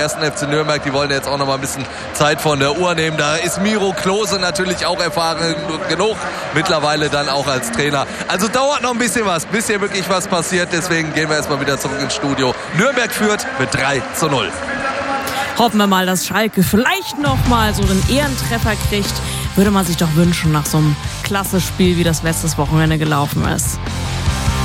1. FC Nürnberg. Die wollen jetzt auch noch mal ein bisschen Zeit von der Uhr nehmen. Da ist Miro Klose natürlich auch erfahren genug. Mittlerweile dann auch als Trainer. Also dauert noch ein bisschen was, bis hier wirklich was passiert. Deswegen gehen wir erstmal wieder zurück ins Studio. Nürnberg führt mit 3:0. Hoffen wir mal, dass Schalke vielleicht noch mal so den Ehrentreffer kriegt. Würde man sich doch wünschen nach so einem klasse Spiel, wie das letztes Wochenende gelaufen ist.